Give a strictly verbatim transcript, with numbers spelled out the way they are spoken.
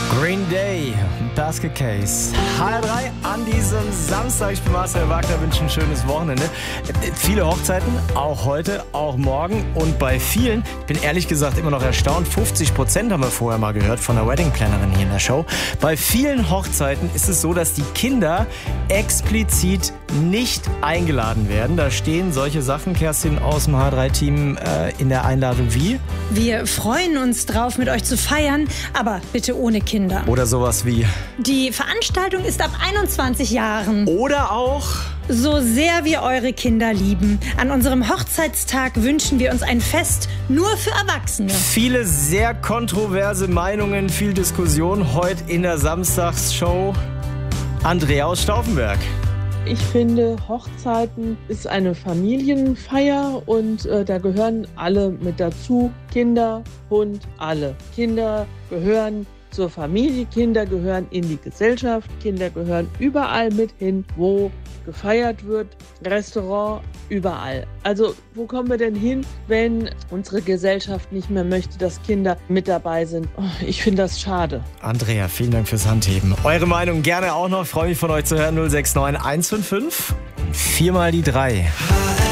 Green Day, Basket Case. H R drei an diesem Samstag. Ich bin Marcel Wagner, wünsche ein schönes Wochenende. Viele Hochzeiten, auch heute, auch morgen. Und bei vielen, ich bin ehrlich gesagt immer noch erstaunt, fünfzig Prozent haben wir vorher mal gehört von der Wedding-Plannerin hier in der Show. Bei vielen Hochzeiten ist es so, dass die Kinder explizit nicht eingeladen werden. Da stehen solche Sachen, Kerstin, aus dem H R drei Team äh, in der Einladung wie? Wir freuen uns drauf, mit euch zu feiern, aber bitte ohne Kinder. Oder sowas wie? Die Veranstaltung ist ab einundzwanzig Jahren. Oder auch? So sehr wir eure Kinder lieben. An unserem Hochzeitstag wünschen wir uns ein Fest nur für Erwachsene. Viele sehr kontroverse Meinungen, viel Diskussion heute in der Samstagsshow. Andrea aus Stauffenberg. Ich finde, Hochzeiten ist eine Familienfeier und äh, da gehören alle mit dazu. Kinder, Hund, alle. Kinder gehören zur Familie, Kinder gehören in die Gesellschaft, Kinder gehören überall mit hin, wo gefeiert wird, Restaurant, überall. Also wo kommen wir denn hin, wenn unsere Gesellschaft nicht mehr möchte, dass Kinder mit dabei sind? Oh, ich finde das schade. Andrea, vielen Dank fürs Handheben. Eure Meinung gerne auch noch, freue mich von euch zu hören, null sechs neun eins fünf fünf, viermal die drei.